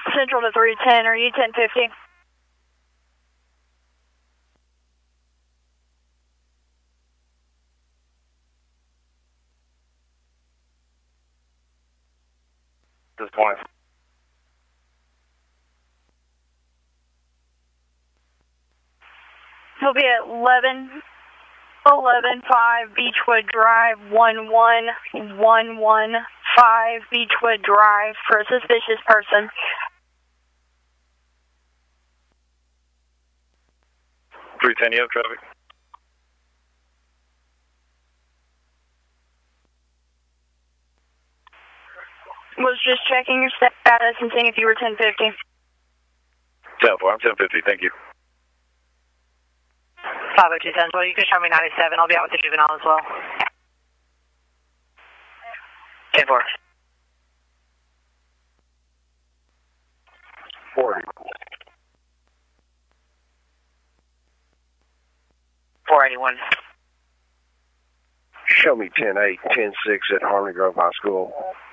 Central to 310, are you 1050? This point. He'll be at 115 Beechwood Drive, 11115 Beechwood Drive for a suspicious person. $310, you have traffic. Was just checking your status and seeing if you were 1050. 10-4, I'm 1050, thank you. 502 Central, you can show me 97. I'll be out with the juvenile as well. 10-4. 40. 481. Show me 10-8, 10-6 at Harmony Grove High School.